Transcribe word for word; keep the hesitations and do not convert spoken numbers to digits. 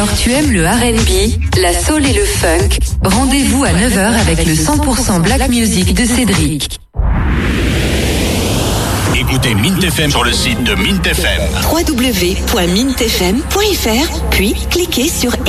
Alors tu aimes le R and B, la soul et le funk? Rendez-vous à neuf heures avec le cent pour cent Black Music de Cédric. Écoutez Mint F M sur le site de Mint F M. w w w point mint f m point f r, puis cliquez sur